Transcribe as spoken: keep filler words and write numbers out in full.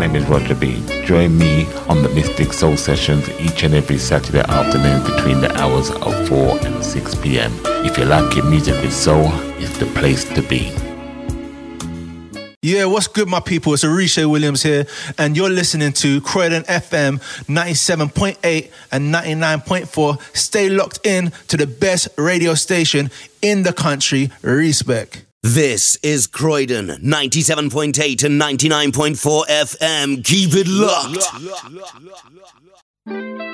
name is Roger B. Join me on the Mystic Soul Sessions each and every Saturday afternoon between the hours of four and six p.m. If you like your music with soul, it's the place to be. Yeah, what's good, my people? It's Arisha Williams here, and you're listening to Croydon F M ninety-seven point eight and ninety-nine point four. Stay locked in to the best radio station in the country. Respect. This is Croydon ninety-seven point eight and ninety-nine point four F M. Keep it locked.